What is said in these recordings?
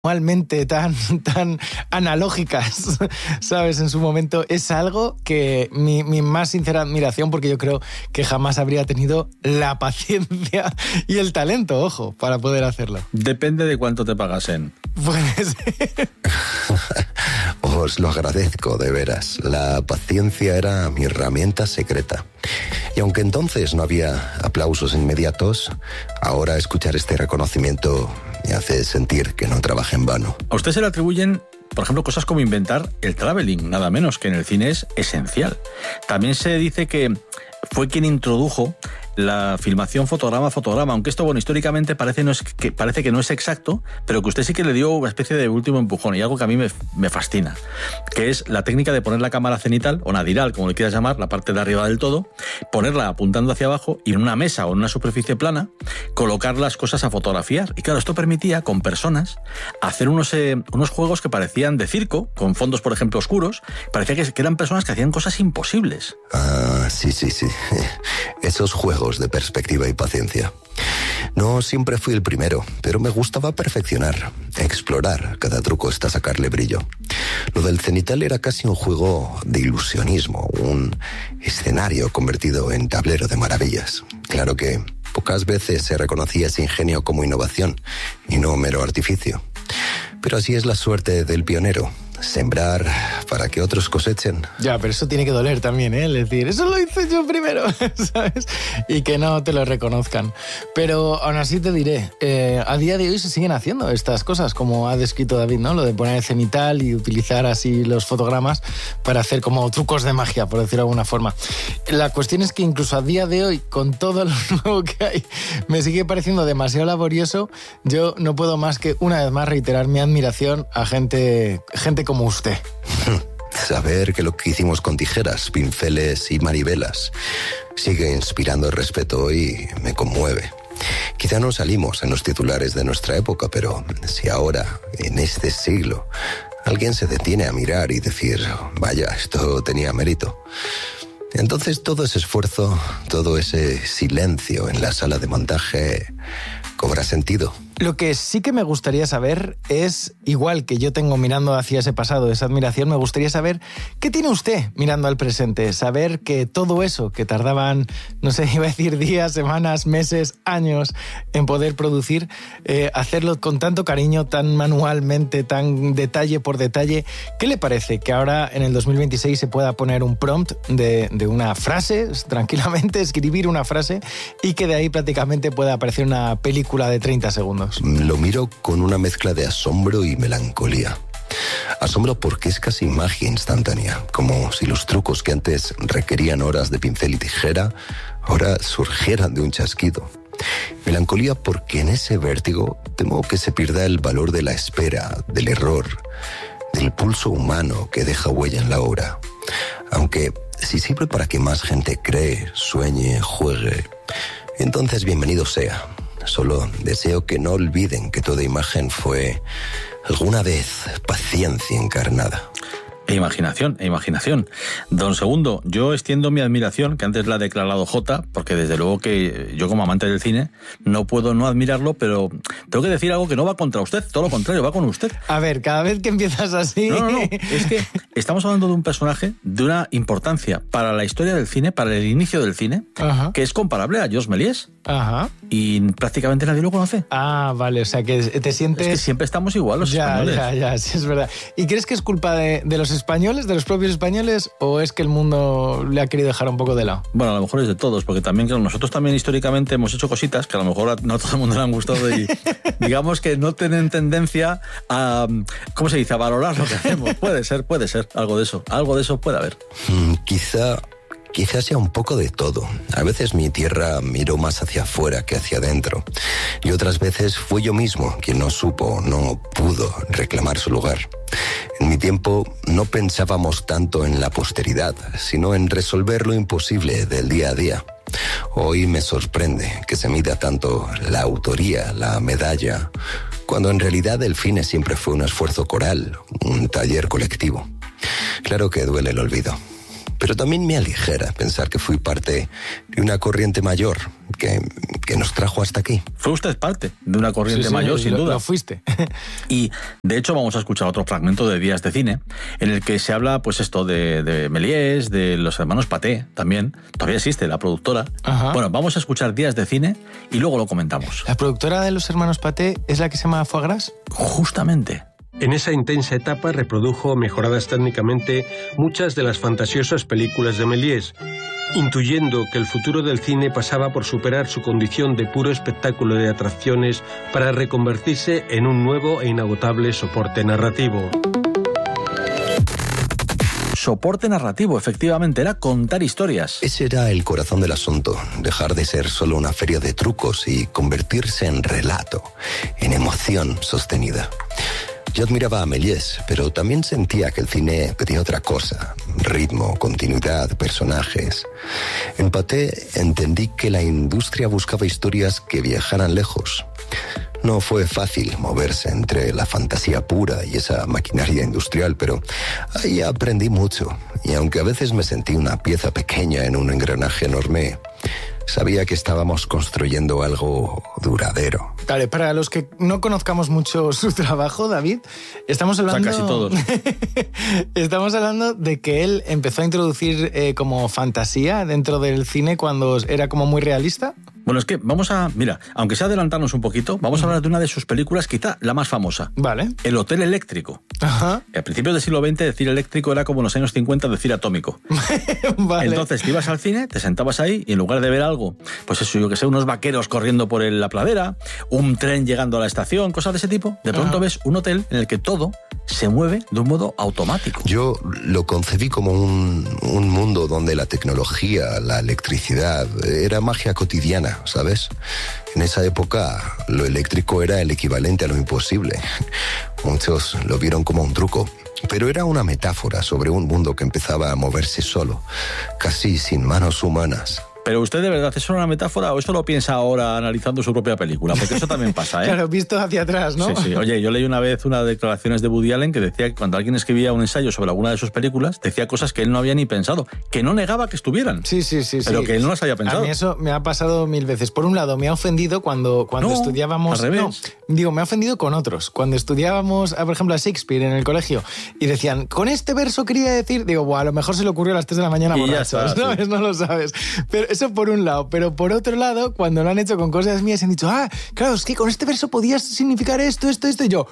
manualmente tan analógicas, ¿sabes? En su momento es algo que mi más sincera admiración, porque yo creo que jamás habría tenido la paciencia y el talento, ojo, para poder hacerlo. Depende de cuánto te pagasen. Puede ser. Os lo agradezco, de veras. La paciencia era mi herramienta secreta. Y aunque entonces no había aplausos inmediatos, ahora escuchar este reconocimiento me hace sentir que no trabajé en vano. A usted se le atribuyen, por ejemplo, cosas como inventar el traveling, nada menos, que en el cine es esencial. También se dice que fue quien introdujo la filmación fotograma, aunque esto, bueno, históricamente parece que no es exacto, pero que usted sí que le dio una especie de último empujón, y algo que a mí me fascina, que es la técnica de poner la cámara cenital, o nadiral, como le quieras llamar, la parte de arriba del todo, ponerla apuntando hacia abajo y en una mesa o en una superficie plana, colocar las cosas a fotografiar. Y claro, esto permitía, con personas, hacer unos juegos que parecían de circo, con fondos, por ejemplo, oscuros. Parecía que eran personas que hacían cosas imposibles. Ah, sí. Esos juegos de perspectiva y paciencia. No siempre fui el primero, pero me gustaba perfeccionar, explorar cada truco hasta sacarle brillo. Lo del cenital era casi un juego de ilusionismo, un escenario convertido en tablero de maravillas. Claro que pocas veces se reconocía ese ingenio como innovación y no mero artificio. Pero así es la suerte del pionero. Sembrar para que otros cosechen. Ya, pero eso tiene que doler también, ¿eh? Es decir, eso lo hice yo primero, ¿sabes? Y que no te lo reconozcan. Pero aún así te diré, a día de hoy se siguen haciendo estas cosas, como ha descrito David, ¿no? Lo de poner el cenital y utilizar así los fotogramas para hacer como trucos de magia, por decirlo de alguna forma. La cuestión es que incluso a día de hoy, con todo lo nuevo que hay, me sigue pareciendo demasiado laborioso. Yo no puedo más que, una vez más, reiterar mi admiración a gente como usted. Saber que lo que hicimos con tijeras, pinceles y manivelas sigue inspirando respeto y me conmueve. Quizá no salimos en los titulares de nuestra época, pero si ahora, en este siglo, alguien se detiene a mirar y decir, vaya, esto tenía mérito, entonces todo ese esfuerzo, todo ese silencio en la sala de montaje cobra sentido. Lo que sí que me gustaría saber es, igual que yo tengo mirando hacia ese pasado, esa admiración, me gustaría saber qué tiene usted mirando al presente. Saber que todo eso que tardaban, no sé, iba a decir días, semanas, meses, años en poder producir, hacerlo con tanto cariño, tan manualmente, tan detalle por detalle. ¿Qué le parece que ahora en el 2026 se pueda poner un prompt de una frase, tranquilamente escribir una frase, y que de ahí prácticamente pueda aparecer una película de 30 segundos? Lo miro con una mezcla de asombro y melancolía. Asombro porque es casi magia instantánea, como si los trucos que antes requerían horas de pincel y tijera ahora surgieran de un chasquido. Melancolía porque en ese vértigo temo que se pierda el valor de la espera, del error, del pulso humano que deja huella en la obra. Aunque si sirve para que más gente cree, sueñe, juegue, entonces bienvenido sea. Solo deseo que no olviden que toda imagen fue alguna vez paciencia encarnada. E imaginación. Don Segundo, yo extiendo mi admiración, que antes la ha declarado Jota, porque desde luego que yo como amante del cine no puedo no admirarlo, pero tengo que decir algo que no va contra usted, todo lo contrario, va con usted. A ver, cada vez que empiezas así... No, es que estamos hablando de un personaje de una importancia para la historia del cine, para el inicio del cine, Ajá. que es comparable a Georges Méliès. Ajá. Y prácticamente nadie lo conoce. Ah, vale, o sea que te sientes... Es que siempre estamos igual los españoles. Ya, sí, es verdad. ¿Y crees que es culpa de los españoles, de los propios españoles, o es que el mundo le ha querido dejar un poco de lado? Bueno, a lo mejor es de todos, porque también, claro, nosotros también históricamente hemos hecho cositas que a lo mejor no a todo el mundo le han gustado y digamos que no tienen tendencia a, ¿cómo se dice?, a valorar lo que hacemos. Puede ser, algo de eso puede haber. Quizás sea un poco de todo. A veces mi tierra miró más hacia afuera que hacia adentro. Y otras veces fui yo mismo quien no pudo reclamar su lugar. En mi tiempo no pensábamos tanto en la posteridad, sino en resolver lo imposible del día a día. Hoy me sorprende que se mida tanto la autoría, la medalla, cuando en realidad el cine siempre fue un esfuerzo coral, un taller colectivo. Claro que duele el olvido. Pero también me aligera pensar que fui parte de una corriente mayor que nos trajo hasta aquí. Fue usted parte de una corriente mayor, sin duda. Lo fuiste. Y, de hecho, vamos a escuchar otro fragmento de Días de Cine, en el que se habla, pues esto, de Méliès, de los hermanos Pathé, también. Todavía existe la productora. Ajá. Bueno, vamos a escuchar Días de Cine y luego lo comentamos. ¿La productora de los hermanos Pathé es la que se llama Foie Gras? Justamente. En esa intensa etapa reprodujo, mejoradas técnicamente, muchas de las fantasiosas películas de Méliès, intuyendo que el futuro del cine pasaba por superar su condición de puro espectáculo de atracciones para reconvertirse en un nuevo e inagotable soporte narrativo. Soporte narrativo, efectivamente, era contar historias. Ese era el corazón del asunto, dejar de ser solo una feria de trucos y convertirse en relato, en emoción sostenida. Yo admiraba a Méliès, pero también sentía que el cine pedía otra cosa: ritmo, continuidad, personajes. En Pathé entendí que la industria buscaba historias que viajaran lejos. No fue fácil moverse entre la fantasía pura y esa maquinaria industrial, pero ahí aprendí mucho. Y aunque a veces me sentí una pieza pequeña en un engranaje enorme, sabía que estábamos construyendo algo duradero. Vale, para los que no conozcamos mucho su trabajo, David, estamos hablando... O sea, casi todos. Estamos hablando de que él empezó a introducir como fantasía dentro del cine cuando era como muy realista. Bueno, es que vamos a... Mira, aunque sea adelantarnos un poquito, vamos a hablar de una de sus películas, quizá la más famosa. Vale. El Hotel Eléctrico. Ajá. A principios del siglo XX decir eléctrico era como en los años 50 decir atómico. Vale. Entonces te ibas al cine, te sentabas ahí y en lugar de ver algo, pues eso, yo que sé, unos vaqueros corriendo por la pradera, un tren llegando a la estación, cosas de ese tipo, de pronto ves un hotel en el que todo se mueve de un modo automático. Yo lo concebí como un mundo donde la tecnología, la electricidad, era magia cotidiana, ¿sabes? En esa época lo eléctrico era el equivalente a lo imposible. Muchos lo vieron como un truco, pero era una metáfora sobre un mundo que empezaba a moverse solo, casi sin manos humanas. Pero usted, de verdad, ¿eso es una metáfora o eso lo piensa ahora analizando su propia película? Porque eso también pasa, ¿eh? Claro, visto hacia atrás, ¿no? Sí, sí. Oye, yo leí una vez unas declaraciones de Woody Allen que decía que cuando alguien escribía un ensayo sobre alguna de sus películas, decía cosas que él no había ni pensado, que no negaba que estuvieran. Sí. Pero que él no las había pensado. A mí eso me ha pasado 1000 veces. Por un lado, me ha ofendido cuando No, estudiábamos... al revés. No, digo, me ha ofendido con otros. Cuando estudiábamos, por ejemplo, a Shakespeare en el colegio y decían, con este verso quería decir... Digo, bueno, a lo mejor se le ocurrió a las 3 de la mañana Y ya borracho, está, ¿sabes? sí. No lo sabes. Pero eso por un lado. Pero por otro lado, cuando lo han hecho con cosas mías, han dicho, claro, es que con este verso podías significar esto. Y yo,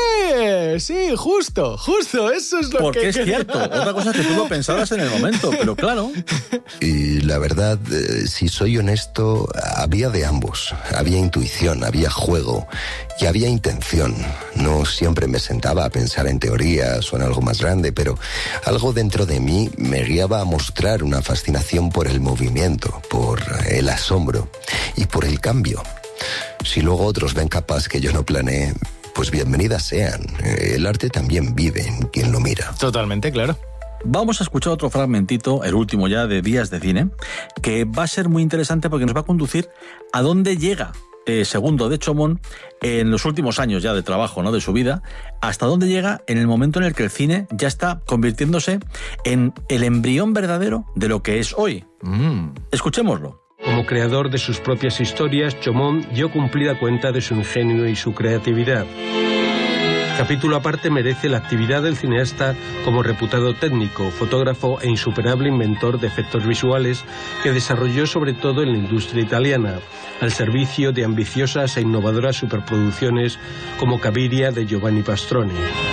sí, justo, eso es lo Porque que... es cierto. Otra cosa es que tú lo pensabas en el momento, pero claro. Y la verdad, si soy honesto, había de ambos. Había intuición, había juego y había intención. No siempre me sentaba a pensar en teorías o en algo más grande, pero algo dentro de mí me guiaba a mostrar una fascinación por el movimiento, por el asombro y por el cambio. Si luego otros ven capaz que yo no planeé, pues bienvenidas sean. El arte también vive en quien lo mira. Totalmente, claro. Vamos a escuchar otro fragmentito, el último ya de Días de Cine, que va a ser muy interesante porque nos va a conducir a dónde llega Segundo de Chomón en los últimos años ya de trabajo, ¿no?, de su vida, hasta dónde llega en el momento en el que el cine ya está convirtiéndose en el embrión verdadero de lo que es hoy. Escuchémoslo. Como creador de sus propias historias, Chomón dio cumplida cuenta de su ingenio y su creatividad. Capítulo aparte merece la actividad del cineasta como reputado técnico, fotógrafo e insuperable inventor de efectos visuales que desarrolló sobre todo en la industria italiana, al servicio de ambiciosas e innovadoras superproducciones como Cabiria de Giovanni Pastrone.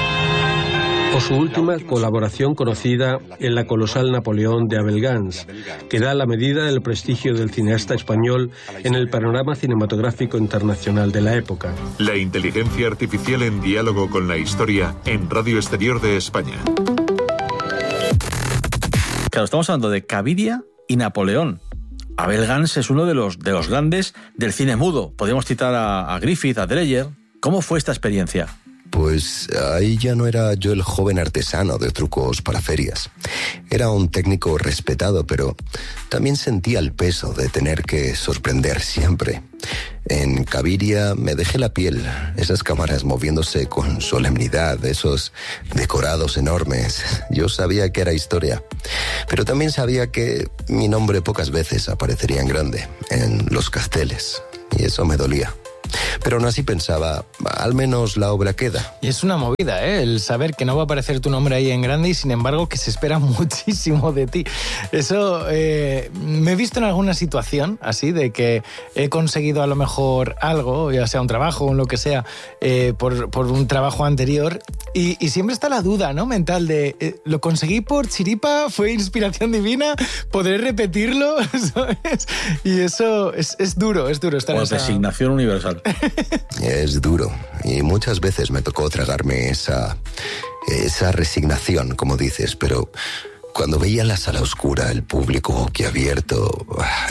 O su última colaboración conocida en La colosal Napoleón de Abel Gance, que da la medida del prestigio del cineasta español en el panorama cinematográfico internacional de la época. La inteligencia artificial en diálogo con la historia en Radio Exterior de España. Claro, estamos hablando de Cabiria y Napoleón. Abel Gance es uno de los grandes del cine mudo. Podríamos citar a Griffith, a Dreyer. ¿Cómo fue esta experiencia? Pues ahí ya no era yo el joven artesano de trucos para ferias. Era un técnico respetado, pero también sentía el peso de tener que sorprender siempre. En Cabiria me dejé la piel, esas cámaras moviéndose con solemnidad, esos decorados enormes. Yo sabía que era historia, pero también sabía que mi nombre pocas veces aparecería en grande, en los carteles, y eso me dolía. Pero aún así pensaba, al menos la obra queda. Y es una movida, ¿eh? El saber que no va a aparecer tu nombre ahí en grande y sin embargo que se espera muchísimo de ti. Eso me he visto en alguna situación así, de que he conseguido a lo mejor algo, ya sea un trabajo o lo que sea, por un trabajo anterior y siempre está la duda, ¿no? Mental de, ¿lo conseguí por chiripa? ¿Fue inspiración divina? ¿Podré repetirlo? ¿Sabes? Y eso es duro estar en esa... resignación universal. Es duro y muchas veces me tocó tragarme esa resignación, como dices, pero cuando veía la sala oscura, el público boquiabierto,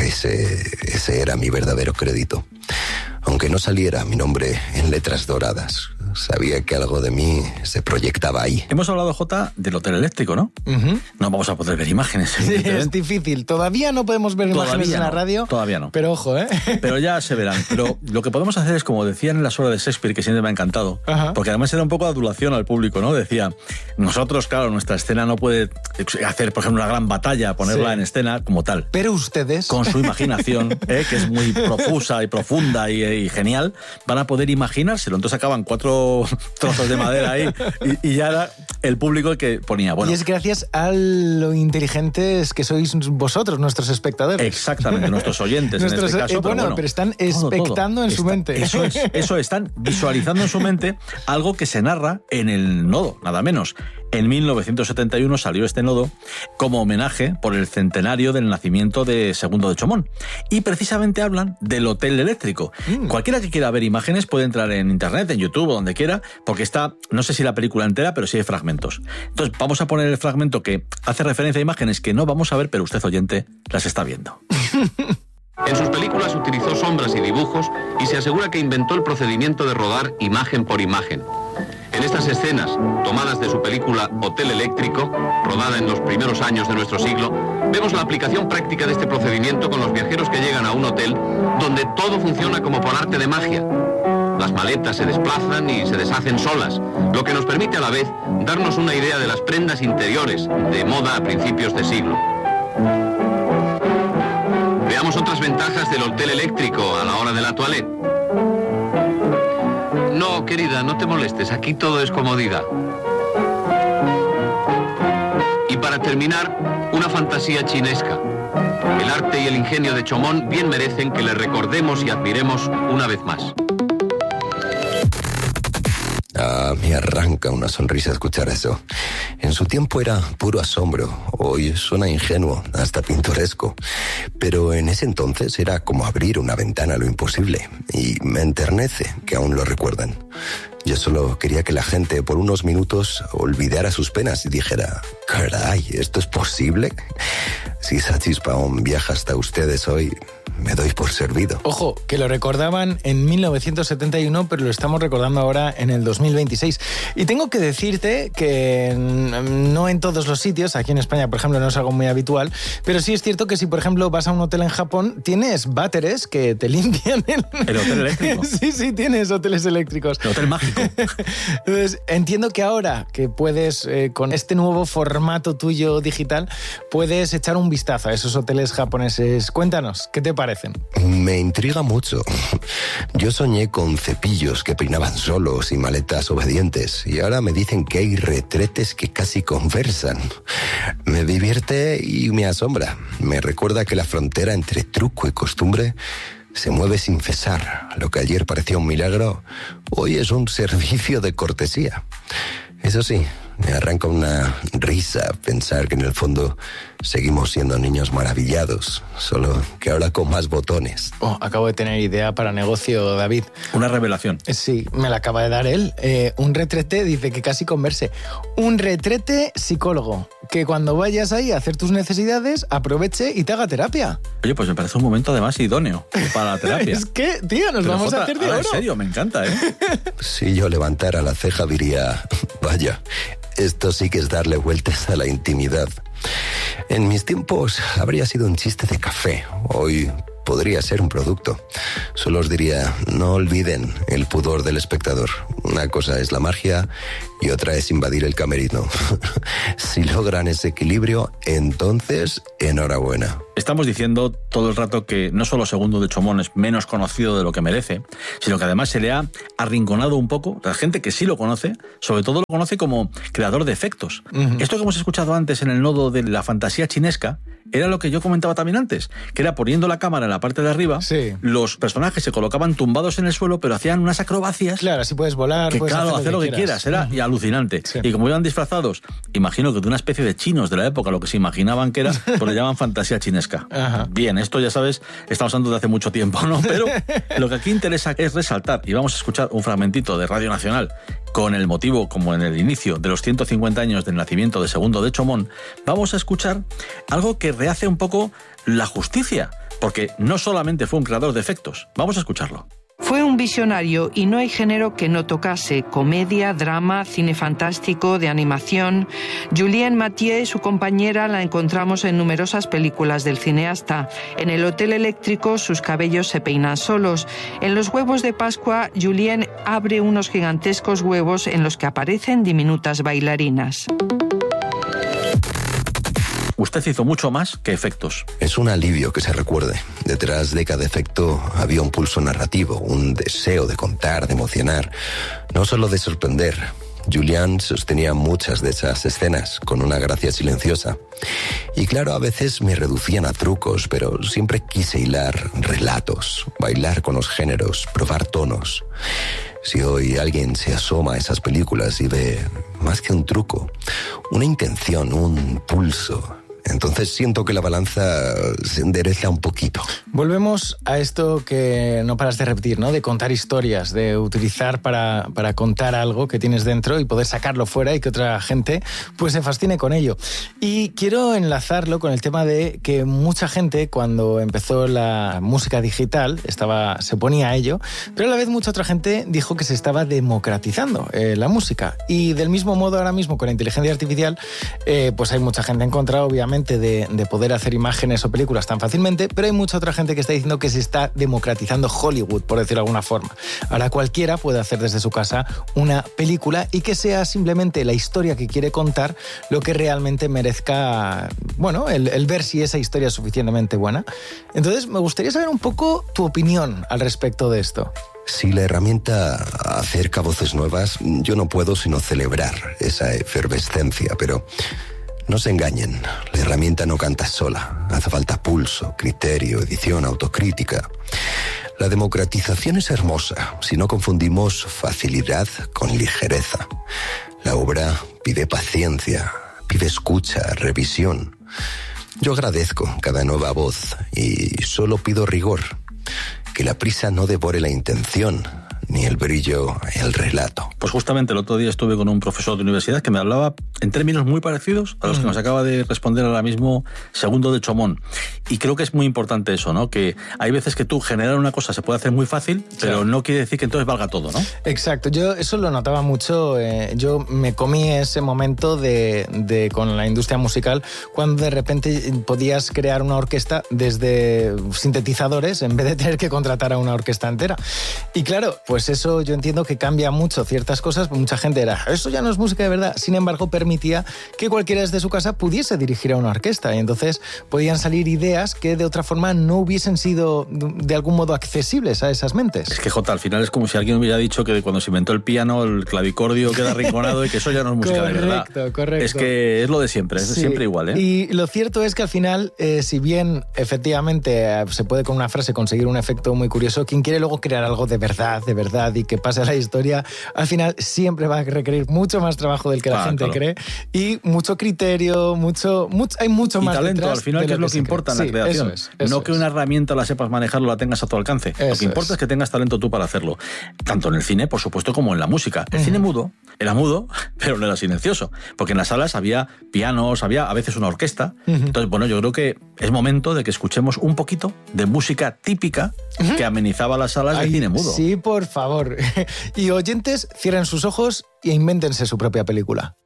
ese era mi verdadero crédito. Aunque no saliera mi nombre en letras doradas, sabía que algo de mí se proyectaba ahí. Hemos hablado, Jota, del hotel eléctrico, ¿no? Uh-huh. No vamos a poder ver imágenes. Sí, es difícil. Todavía no podemos ver imágenes en la radio. Todavía no. Pero ojo, ¿eh? Pero ya se verán. Pero lo que podemos hacer es, como decían en las obras de Shakespeare, que siempre me ha encantado, uh-huh, porque además era un poco de adulación al público, ¿no? Decía, nosotros, claro, nuestra escena no puede hacer, por ejemplo, una gran batalla, ponerla en escena como tal. Pero ustedes... Con su imaginación, que es muy profusa y profunda y genial, van a poder imaginárselo. Entonces acaban 4 trozos de madera ahí y ya era el público el que ponía. Bueno, y es gracias a lo inteligentes que sois vosotros, nuestros espectadores. Exactamente, nuestros oyentes en este caso. Pero están expectando en su mente. Eso están visualizando en su mente algo que se narra en el nodo, nada menos. En 1971 salió este nodo como homenaje por el centenario del nacimiento de Segundo de Chomón. Y precisamente hablan del hotel eléctrico. Cualquiera que quiera ver imágenes puede entrar en internet, en YouTube o donde quiera, porque está, no sé si la película entera, pero sí hay fragmentos. Entonces vamos a poner el fragmento que hace referencia a imágenes que no vamos a ver, pero usted, oyente, las está viendo. En sus películas utilizó sombras y dibujos y se asegura que inventó el procedimiento de rodar imagen por imagen. En estas escenas, tomadas de su película Hotel Eléctrico, rodada en los primeros años de nuestro siglo, vemos la aplicación práctica de este procedimiento con los viajeros que llegan a un hotel donde todo funciona como por arte de magia. Las maletas se desplazan y se deshacen solas, lo que nos permite a la vez darnos una idea de las prendas interiores de moda a principios de siglo. Veamos otras ventajas del hotel eléctrico a la hora de la toilette. No, querida, no te molestes, aquí todo es comodidad. Y para terminar, una fantasía chinesca. El arte y el ingenio de Chomón bien merecen que le recordemos y admiremos una vez más. Me arranca una sonrisa escuchar eso. En su tiempo era puro asombro, hoy suena ingenuo, hasta pintoresco. Pero en ese entonces era como abrir una ventana a lo imposible. Y me enternece que aún lo recuerden. Yo solo quería que la gente por unos minutos olvidara sus penas y dijera, caray, ¿esto es posible? Si esa chispa aún viaja hasta ustedes hoy, me doy por servido. Ojo, que lo recordaban en 1971, pero lo estamos recordando ahora en el 2026. Y tengo que decirte que no en todos los sitios, aquí en España, por ejemplo, no es algo muy habitual, pero sí es cierto que si, por ejemplo, vas a un hotel en Japón, tienes váteres que te limpian ¿El hotel eléctrico? Sí, tienes hoteles eléctricos. El hotel mágico. Entonces, entiendo que ahora que puedes, con este nuevo formato tuyo digital, puedes echar un vistazo a esos hoteles japoneses. Cuéntanos, ¿qué te parecen? Me intriga mucho. Yo soñé con cepillos que peinaban solos y maletas obedientes, y ahora me dicen que hay retretes que casi conversan. Me divierte y me asombra. Me recuerda que la frontera entre truco y costumbre se mueve sin cesar. Lo que ayer parecía un milagro, hoy es un servicio de cortesía. Eso sí, me arranca una risa pensar que en el fondo seguimos siendo niños maravillados, solo que ahora con más botones. Acabo de tener idea para negocio, David. Una revelación. Sí, me la acaba de dar él. Un retrete, dice que casi converse. Un retrete psicólogo. que cuando vayas ahí a hacer tus necesidades, aproveche y te haga terapia. Oye, pues me parece un momento además idóneo para la terapia. Es que, tío, nos vamos a hacer de oro. En serio, me encanta, ¿eh? Si yo levantara la ceja diría, vaya, esto sí que es darle vueltas a la intimidad. En mis tiempos habría sido un chiste de café. Hoy podría ser un producto. Solo os diría, no olviden el pudor del espectador. Una cosa es la magia y otra es invadir el camerino. Si logran ese equilibrio, entonces, enhorabuena. Estamos diciendo todo el rato que no solo Segundo de Chomón es menos conocido de lo que merece, sino que además se le ha arrinconado un poco. La gente que sí lo conoce, sobre todo lo conoce como creador de efectos. Esto que hemos escuchado antes en el nodo de la fantasía chinesca era lo que yo comentaba también antes, que era poniendo la cámara en la parte de arriba, sí. Los personajes se colocaban tumbados en el suelo, pero hacían unas acrobacias. Claro, así puedes volar, que puedes hacer lo que quieras. Era alucinante. Sí. Y como iban disfrazados, imagino que de una especie de chinos de la época, lo que se imaginaban que era, pues le llaman fantasía chinesca. Ajá. Bien, esto ya sabes, estamos hablando de hace mucho tiempo, ¿no? Pero lo que aquí interesa es resaltar, y vamos a escuchar un fragmentito de Radio Nacional, con el motivo, como en el inicio, de los 150 años del nacimiento de Segundo de Chomón, vamos a escuchar algo que rehace un poco la justicia, porque no solamente fue un creador de efectos. Vamos a escucharlo. Fue un visionario y no hay género que no tocase: comedia, drama, cine fantástico, de animación. Julienne Mathieu, su compañera, la encontramos en numerosas películas del cineasta. En El Hotel Eléctrico, sus cabellos se peinan solos. En Los Huevos de Pascua, Julienne abre unos gigantescos huevos en los que aparecen diminutas bailarinas. Usted hizo mucho más que efectos. Es un alivio que se recuerde. Detrás de cada efecto había un pulso narrativo, un deseo de contar, de emocionar, no solo de sorprender. Julián sostenía muchas de esas escenas con una gracia silenciosa. Y claro, a veces me reducían a trucos, pero siempre quise hilar relatos, bailar con los géneros, probar tonos. Si hoy alguien se asoma a esas películas y ve más que un truco, una intención, un pulso, entonces siento que la balanza se endereza un poquito. Volvemos a esto que no paras de repetir, ¿no? De contar historias, de utilizar para contar algo que tienes dentro y poder sacarlo fuera y que otra gente pues se fascine con ello. Y quiero enlazarlo con el tema de que mucha gente, cuando empezó la música digital, se ponía a ello, pero a la vez mucha otra gente dijo que se estaba democratizando la música. Y del mismo modo, ahora mismo con la inteligencia artificial, pues hay mucha gente en contra, obviamente, de poder hacer imágenes o películas tan fácilmente, pero hay mucha otra gente que está diciendo que se está democratizando Hollywood, por decirlo de alguna forma. Ahora cualquiera puede hacer desde su casa una película y que sea simplemente la historia que quiere contar lo que realmente merezca, bueno, el ver si esa historia es suficientemente buena. Entonces, me gustaría saber un poco tu opinión al respecto de esto. Si la herramienta acerca voces nuevas, yo no puedo sino celebrar esa efervescencia, pero no se engañen, la herramienta no canta sola. Hace falta pulso, criterio, edición, autocrítica. La democratización es hermosa si no confundimos facilidad con ligereza. La obra pide paciencia, pide escucha, revisión. Yo agradezco cada nueva voz y solo pido rigor. Que la prisa no devore la intención, ni el brillo, el relato. Pues justamente el otro día estuve con un profesor de universidad que me hablaba en términos muy parecidos a los que nos acaba de responder ahora mismo Segundo de Chomón. Y creo que es muy importante eso, ¿no? Que hay veces que tú generar una cosa se puede hacer muy fácil, pero no quiere decir que entonces valga todo, ¿no? Exacto. Yo eso lo notaba mucho. Yo me comí ese momento con la industria musical cuando de repente podías crear una orquesta desde sintetizadores en vez de tener que contratar a una orquesta entera. Y claro, pues eso yo entiendo que cambia mucho ciertas cosas, mucha gente era, eso ya no es música de verdad, sin embargo permitía que cualquiera desde su casa pudiese dirigir a una orquesta y entonces podían salir ideas que de otra forma no hubiesen sido de algún modo accesibles a esas mentes. Es que Jota, al final es como si alguien hubiera dicho que cuando se inventó el piano el clavicordio queda arrinconado y que eso ya no es música de verdad. Correcto. Es que es lo de siempre, es siempre igual, ¿eh? Y lo cierto es que al final, si bien efectivamente se puede con una frase conseguir un efecto muy curioso, quien quiere luego crear algo de verdad, verdad y que pase a la historia, al final siempre va a requerir mucho más trabajo del que la gente cree y mucho criterio, hay mucho más talento, detrás al final, de que es lo que se importa en cree. la creación. Eso no que una herramienta la sepas manejar o la tengas a tu alcance. Lo que importa es que tengas talento tú para hacerlo. Tanto en el cine, por supuesto, como en la música. El cine mudo era mudo, pero no era silencioso. Porque en las salas había pianos, había a veces una orquesta. Entonces, bueno, yo creo que es momento de que escuchemos un poquito de música típica que amenizaba las salas de cine mudo. Sí, por favor. Y oyentes, cierren sus ojos e invéntense su propia película.